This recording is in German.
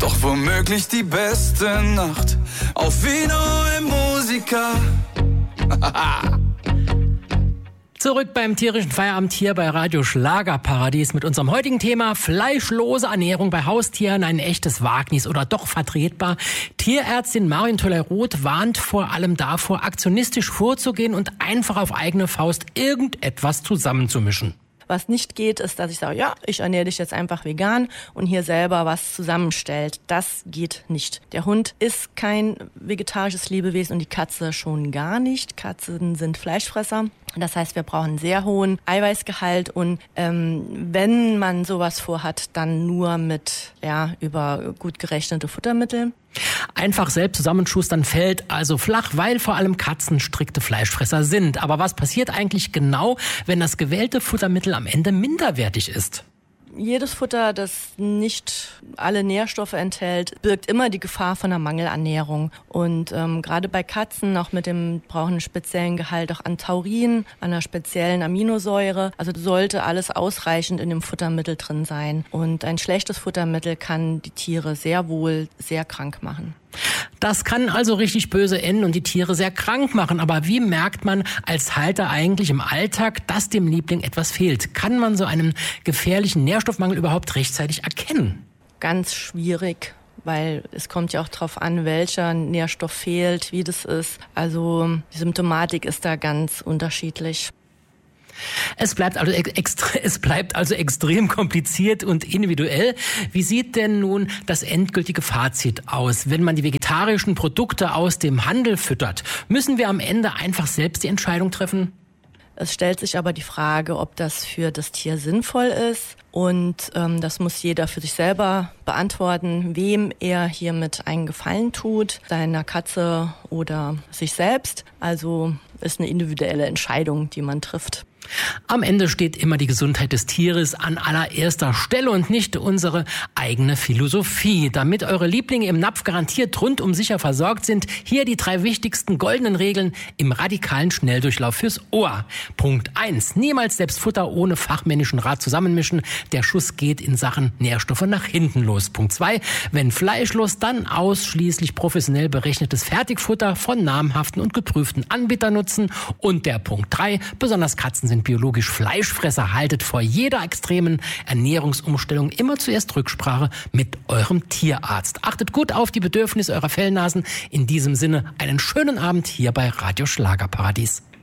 doch womöglich die beste Nacht auf Vino e Musica. Zurück beim tierischen Feierabend hier bei Radio Schlagerparadies mit unserem heutigen Thema fleischlose Ernährung bei Haustieren, ein echtes Wagnis oder doch vertretbar. Tierärztin Marion Tolleroth warnt vor allem davor, aktionistisch vorzugehen und einfach auf eigene Faust irgendetwas zusammenzumischen. Was nicht geht, ist, dass ich sage, ja, ich ernähre dich jetzt einfach vegan und hier selber was zusammenstellt. Das geht nicht. Der Hund ist kein vegetarisches Lebewesen und die Katze schon gar nicht. Katzen sind Fleischfresser. Das heißt, wir brauchen einen sehr hohen Eiweißgehalt und wenn man sowas vorhat, dann nur mit über gut gerechnete Futtermittel. Einfach selbst zusammenschustern fällt also flach, weil vor allem Katzen strikte Fleischfresser sind. Aber was passiert eigentlich genau, wenn das gewählte Futtermittel am Ende minderwertig ist? Jedes Futter, das nicht alle Nährstoffe enthält, birgt immer die Gefahr von einer Mangelernährung. Und gerade bei Katzen auch brauchen einen speziellen Gehalt auch an Taurin, an einer speziellen Aminosäure. Also sollte alles ausreichend in dem Futtermittel drin sein. Und ein schlechtes Futtermittel kann die Tiere sehr wohl sehr krank machen. Das kann also richtig böse enden und die Tiere sehr krank machen. Aber wie merkt man als Halter eigentlich im Alltag, dass dem Liebling etwas fehlt? Kann man so einen gefährlichen Nährstoffmangel überhaupt rechtzeitig erkennen? Ganz schwierig, weil es kommt ja auch darauf an, welcher Nährstoff fehlt, wie das ist. Also die Symptomatik ist da ganz unterschiedlich. Es bleibt also extrem kompliziert und individuell. Wie sieht denn nun das endgültige Fazit aus? Wenn man die vegetarischen Produkte aus dem Handel füttert, müssen wir am Ende einfach selbst die Entscheidung treffen? Es stellt sich aber die Frage, ob das für das Tier sinnvoll ist. Und das muss jeder für sich selber beantworten, wem er hiermit einen Gefallen tut, seiner Katze oder sich selbst. Also ist eine individuelle Entscheidung, die man trifft. Am Ende steht immer die Gesundheit des Tieres an allererster Stelle und nicht unsere eigene Philosophie. Damit eure Lieblinge im Napf garantiert rundum sicher versorgt sind, hier die 3 wichtigsten goldenen Regeln im radikalen Schnelldurchlauf fürs Ohr. Punkt 1. Niemals selbst Futter ohne fachmännischen Rat zusammenmischen. Der Schuss geht in Sachen Nährstoffe nach hinten los. Punkt 2. Wenn fleischlos, dann ausschließlich professionell berechnetes Fertigfutter von namhaften und geprüften Anbietern nutzen. Und der Punkt 3. Besonders Katzen sind biologisch Fleischfresser. Haltet vor jeder extremen Ernährungsumstellung immer zuerst Rücksprache mit eurem Tierarzt. Achtet gut auf die Bedürfnisse eurer Fellnasen. In diesem Sinne einen schönen Abend hier bei Radio Schlagerparadies.